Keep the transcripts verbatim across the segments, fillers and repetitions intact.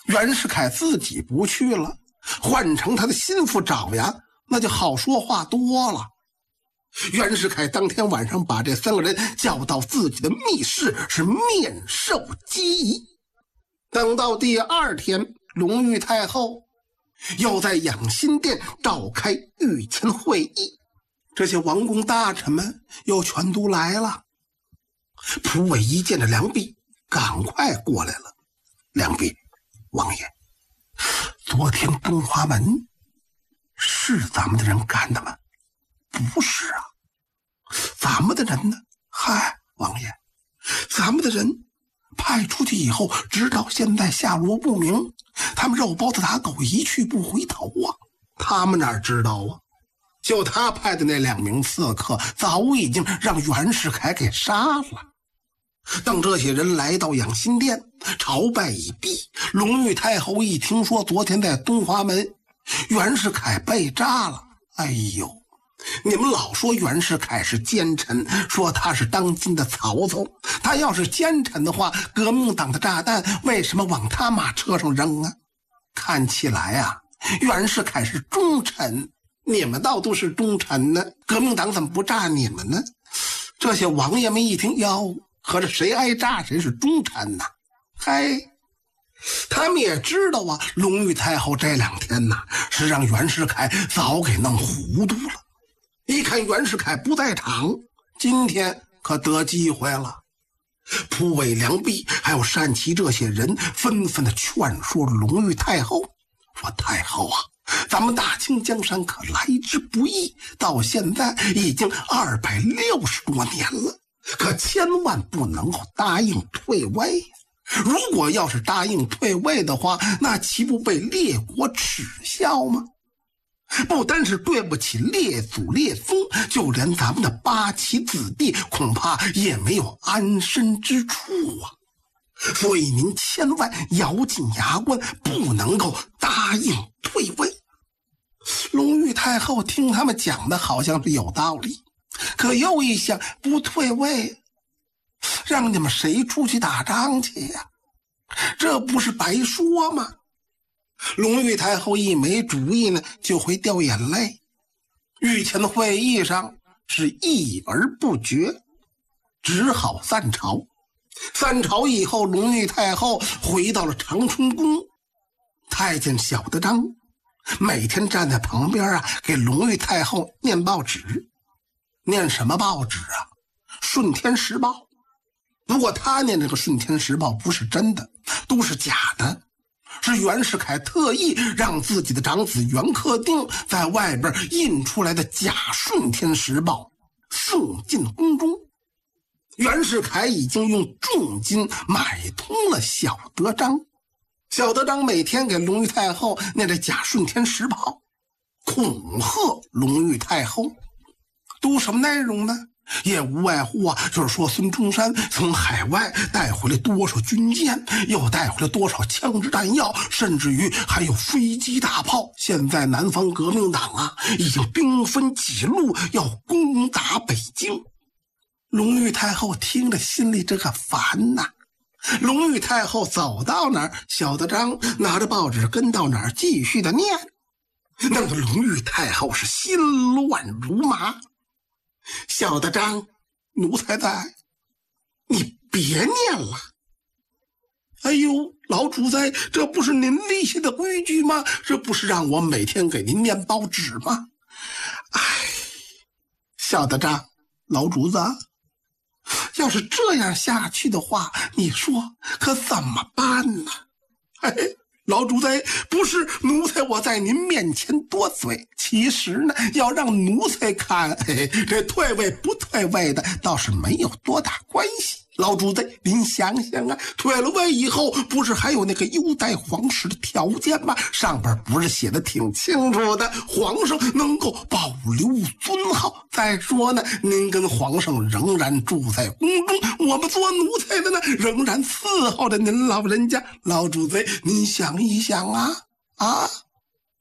袁世凯自己不去了，换成他的心腹爪牙，那就好说话多了。袁世凯当天晚上把这三个人叫到自己的密室，是面授机宜。等到第二天，隆裕太后又在养心殿召开御前会议，这些王公大臣们又全都来了。蒲伟一见着梁弼，赶快过来了。梁弼，王爷，昨天东华门是咱们的人干的吗？不是啊。咱们的人呢？嗨，王爷，咱们的人派出去以后，直到现在下落不明，他们肉包子打狗，一去不回头啊！他们哪知道啊？就他派的那两名刺客，早已经让袁世凯给杀了。等这些人来到养心殿，朝拜已毕，隆裕太后一听说昨天在东华门袁世凯被炸了，哎呦，你们老说袁世凯是奸臣，说他是当今的曹操，他要是奸臣的话，革命党的炸弹为什么往他马车上扔啊？看起来啊，袁世凯是忠臣，你们倒都是忠臣呢，革命党怎么不炸你们呢？这些王爷们一听，哟，合着谁挨炸谁是忠臣呐？嗨，他们也知道啊，隆裕太后这两天呐，是让袁世凯早给弄糊涂了。一看袁世凯不在场，今天可得机会了。蒲伟、梁弼还有单琦这些人纷纷的劝说隆裕太后，说太后啊，咱们大清江山可来之不易，到现在已经二百六十多年了，可千万不能够答应退位。如果要是答应退位的话，那岂不被列国耻笑吗？不单是对不起列祖列宗，就连咱们的八旗子弟恐怕也没有安身之处啊！所以您千万咬紧牙关，不能够答应退位。隆裕太后听他们讲的好像是有道理，可又一想，不退位，让你们谁出去打仗去呀？这不是白说吗？隆裕太后一没主意呢，就会掉眼泪。御前的会议上是议而不决，只好散朝。散朝以后，隆裕太后回到了长春宫，太监小德张每天站在旁边啊，给隆裕太后念报纸。念什么报纸啊？顺天时报。不过他念这个顺天时报不是真的，都是假的，是袁世凯特意让自己的长子袁克定在外边印出来的假顺天时报送进宫中。袁世凯已经用重金买通了小德张，小德张每天给隆裕太后念这假顺天时报，恐吓隆裕太后。都什么内容呢？也无外乎啊，就是说孙中山从海外带回来多少军舰，又带回来多少枪支弹药，甚至于还有飞机大炮。现在南方革命党啊，已经兵分几路要攻打北京。隆裕太后听着心里这个烦呐、啊。隆裕太后走到哪儿，小德张拿着报纸跟到哪儿，继续的念，弄得隆裕太后是心乱如麻。小德张，奴才在，你别念了。哎呦，老主宰，这不是您立下的规矩吗？这不是让我每天给您念报纸吗？哎，小德张，老主子，要是这样下去的话，你说可怎么办呢？哎，老主宰，不是奴才我在您面前多嘴，其实呢，要让奴才看，嘿嘿，这退位不退位的倒是没有多大关系。老主宰，您想想啊，退了位以后，不是还有那个优待皇室的条件吗？上边不是写的挺清楚的，皇上能够保留尊号。再说呢，您跟皇上仍然住在宫中，我们做奴才的呢，仍然伺候着您老人家。老主宰，您想一想啊啊！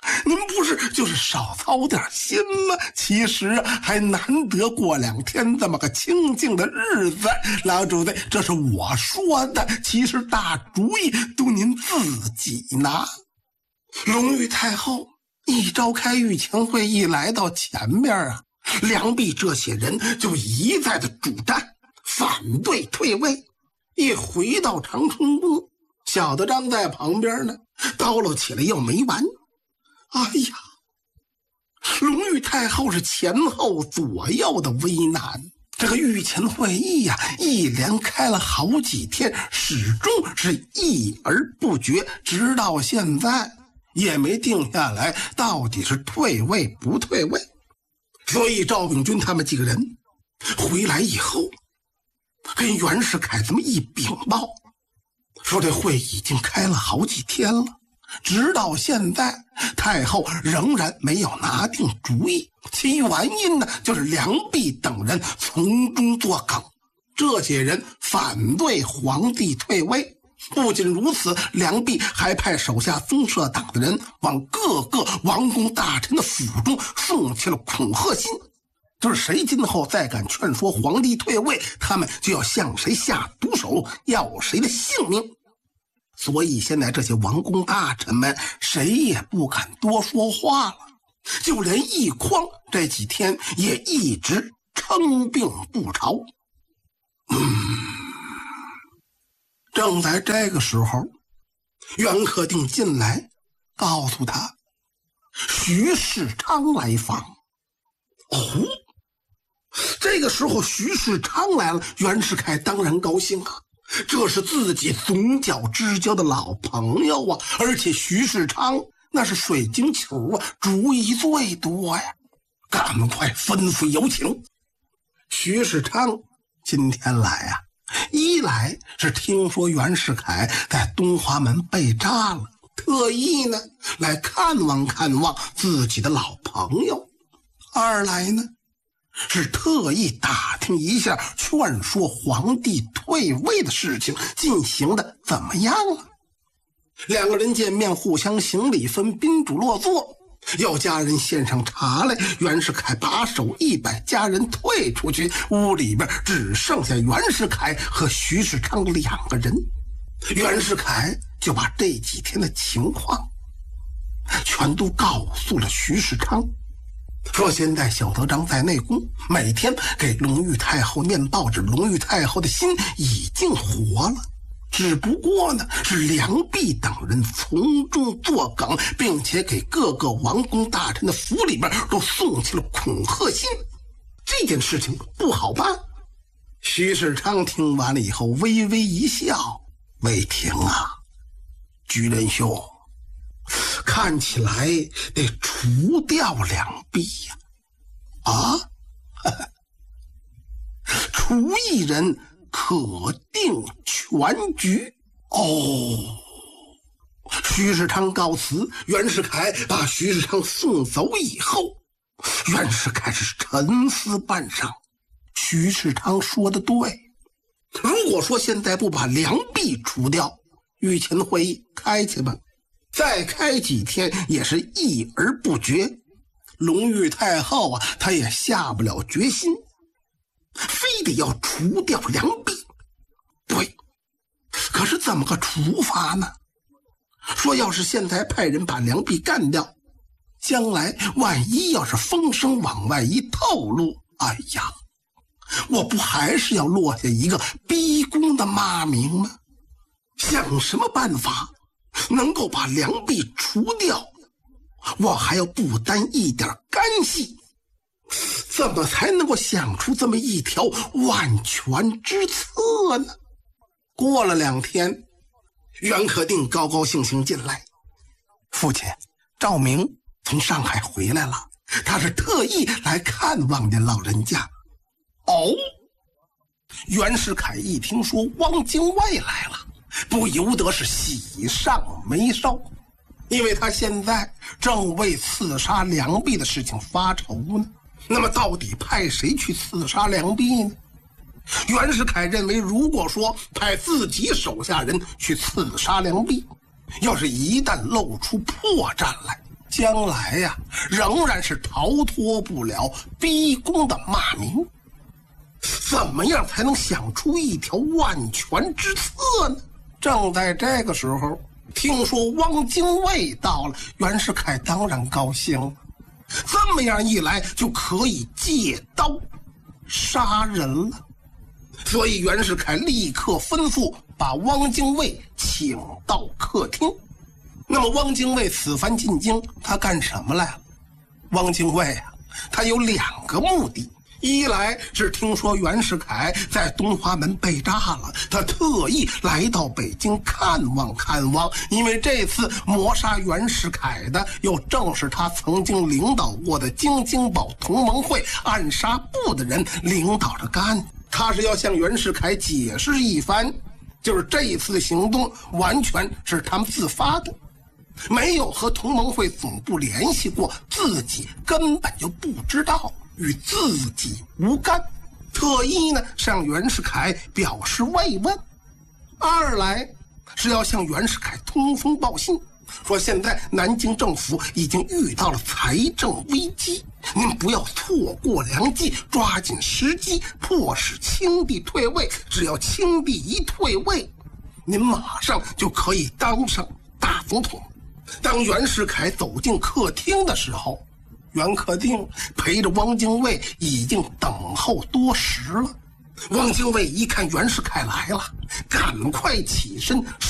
您不是就是少操点心吗？其实还难得过两天这么个清静的日子。老主子，这是我说的，其实大主意都您自己拿。隆裕太后一召开御前会议，来到前面啊，梁璧这些人就一再的主战，反对退位。一回到长春宫，小德张在旁边呢，叨唠起来又没完。哎呀，隆裕太后是前后左右的为难。这个御前会议呀、啊，一连开了好几天，始终是议而不决，直到现在也没定下来，到底是退位不退位。所以赵秉钧他们几个人回来以后，跟袁世凯这么一禀报，说这会已经开了好几天了，直到现在太后仍然没有拿定主意，其原因呢，就是梁璧等人从中作梗，这些人反对皇帝退位。不仅如此，梁璧还派手下宗社党的人往各个王公大臣的府中送去了恐吓信，就是谁今后再敢劝说皇帝退位，他们就要向谁下毒手，要谁的性命。所以现在这些王公大臣们谁也不敢多说话了，就连奕匡这几天也一直称病不朝。嗯，正在这个时候，袁克定进来告诉他徐世昌来访。哦，这个时候徐世昌来了，袁世凯当然高兴啊，这是自己总角之交的老朋友啊，而且徐世昌那是水晶球啊，主意最多呀，赶快吩咐有请。徐世昌今天来啊，一来是听说袁世凯在东华门被炸了，特意呢来看望看望自己的老朋友；二来呢是特意打听一下劝说皇帝退位的事情进行的怎么样了。两个人见面互相行礼，分宾主落座，要家人献上茶来。袁世凯把手一摆，家人退出去，屋里边只剩下袁世凯和徐世昌两个人。袁世凯就把这几天的情况全都告诉了徐世昌，说现在小德张在内宫，每天给隆裕太后念报纸，隆裕太后的心已经活了，只不过呢是梁璧等人从中作梗，并且给各个王公大臣的府里边都送去了恐吓信，这件事情不好办。徐世昌听完了以后微微一笑，魏廷啊，举人兄，看起来得除掉梁璧呀！啊，除一人可定全局哦。徐世昌告辞，袁世凯把徐世昌送走以后，袁世凯是沉思半晌。徐世昌说的对，如果说现在不把梁璧除掉，御前会议开去吧，再开几天也是议而不决。隆裕太后啊，他也下不了决心，非得要除掉梁璧。对，可是怎么个除法呢？说要是现在派人把梁璧干掉，将来万一要是风声往外一透露，哎呀，我不还是要落下一个逼宫的骂名吗？想什么办法能够把梁璧除掉，我还要不担一点干系，怎么才能够想出这么一条万全之策呢？过了两天，袁克定高高兴兴进来，父亲，赵明从上海回来了，他是特意来看望您老人家。哦，袁世凯一听说汪精卫来了，不由得是喜上眉梢，因为他现在正为刺杀梁璧的事情发愁呢。那么到底派谁去刺杀梁璧呢？袁世凯认为，如果说派自己手下人去刺杀梁璧，要是一旦露出破绽来， 将来呀，仍然是逃脱不了逼宫的骂名。怎么样才能想出一条万全之策呢？正在这个时候，听说汪精卫到了，袁世凯当然高兴了。这么样一来，就可以借刀杀人了。所以袁世凯立刻吩咐把汪精卫请到客厅。那么汪精卫此番进京，他干什么来了？汪精卫啊，他有两个目的。一来是听说袁世凯在东华门被炸了，他特意来到北京看望看望，因为这次谋杀袁世凯的又正是他曾经领导过的京津保同盟会暗杀部的人领导着干。他是要向袁世凯解释一番，就是这一次行动完全是他们自发的，没有和同盟会总部联系过，自己根本就不知道，与自己无干。特意呢向袁世凯表示慰问。二来是要向袁世凯通风报信，说现在南京政府已经遇到了财政危机，您不要错过良机，抓紧时机迫使清帝退位，只要清帝一退位，您马上就可以当上大总统。当袁世凯走进客厅的时候，袁克定陪着汪精卫已经等候多时了。汪精卫一看袁世凯来了，赶快起身